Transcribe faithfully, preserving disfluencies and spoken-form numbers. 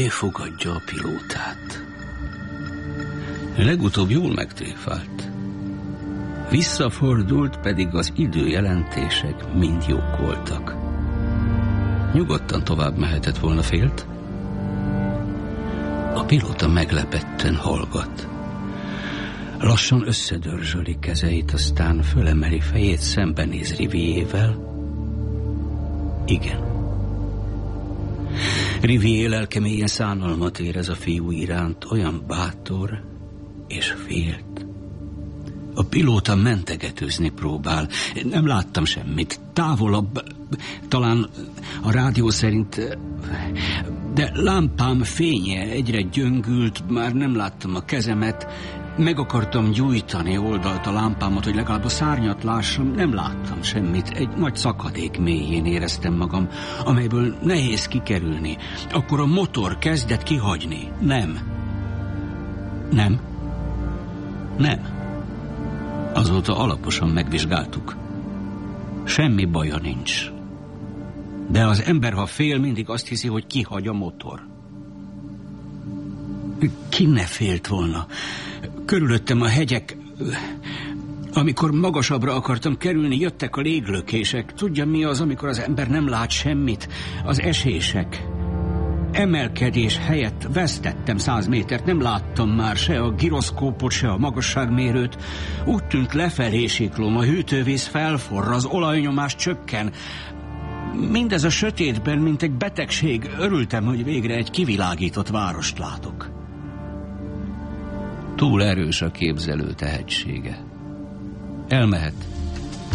René fogadja a pilótát. Legutóbb jól megtréfált. Visszafordult, pedig az időjelentések mind jók voltak. Nyugodtan tovább mehetett volna, félt. A pilóta meglepetten hallgat. Lassan összedörzsöli kezeit, aztán fölemeli fejét, szembenéz Riviével. Igen. Rivié lelke mélyen szánalmat érez a fiú iránt, olyan bátor és félt. A pilóta mentegetőzni próbál. Nem láttam semmit. Távolabb, talán a rádió szerint, de lámpám fénye egyre gyöngült, már nem láttam a kezemet. Meg akartam gyújtani oldalt a lámpámat, hogy legalább a szárnyat lássam, nem láttam semmit. Egy nagy szakadék mélyén éreztem magam, amelyből nehéz kikerülni. Akkor a motor kezdett kihagyni. Nem. Nem. Nem. Azóta alaposan megvizsgáltuk. Semmi baja nincs. De az ember, ha fél, mindig azt hiszi, hogy kihagy a motor. Ki ne félt volna? Körülöttem a hegyek. Amikor magasabbra akartam kerülni, jöttek a léglökések. Tudja, mi az, amikor az ember nem lát semmit? Az esések. Emelkedés helyett vesztettem száz métert, nem láttam már se a giroszkópot, se a magasságmérőt. Úgy tűnt, lefelé siklom, a hűtővíz felforr, az olajnyomás csökken. Mindez a sötétben, mint egy betegség. Örültem, hogy végre egy kivilágított várost látok. Túl erős a képzelő tehetsége. Elmehet.